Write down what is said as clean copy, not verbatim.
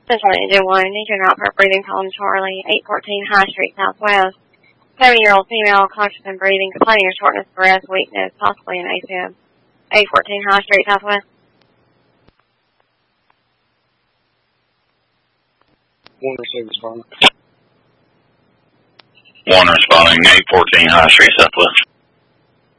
Central Engine 1, need to route for breathing problem Charlie, 814 High Street Southwest. 70-year-old female, conscious and breathing, complaining of shortness, breath, weakness, possibly an AFib. 814 High Street Southwest. One responding. One responding, 814 High Street Southwest.